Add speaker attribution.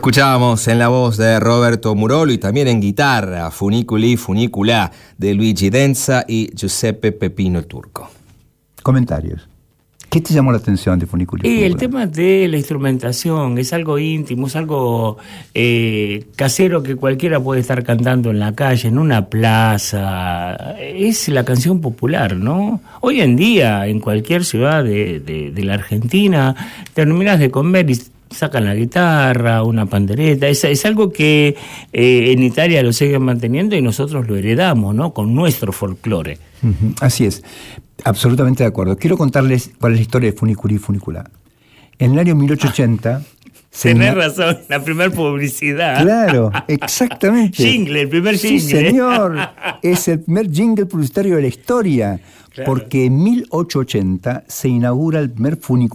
Speaker 1: Escuchábamos en la voz de Roberto Murolo y también en guitarra Funiculi Funicula de Luigi Denza y Giuseppe Pepino Turco.
Speaker 2: Comentarios. ¿Qué te llamó la atención de Funiculi Funicula?
Speaker 3: El tema de la instrumentación es algo íntimo, es algo casero que cualquiera puede estar cantando en la calle, en una plaza. Es la canción popular, ¿no? Hoy en día, en cualquier ciudad de la Argentina, terminás de comer y sacan la guitarra, una pandereta. Es algo que en Italia lo siguen manteniendo y nosotros lo heredamos, ¿no? Con nuestro folclore.
Speaker 2: Así es, absolutamente de acuerdo. Quiero contarles cuál es la historia de Funiculi Funicula. En el año 1880...
Speaker 3: Tenés razón, la primera publicidad.
Speaker 2: Claro, exactamente.
Speaker 3: Jingle, el primer jingle.
Speaker 2: Sí, señor. Es el primer jingle publicitario de la historia. Claro. Porque en 1880 se inaugura el primer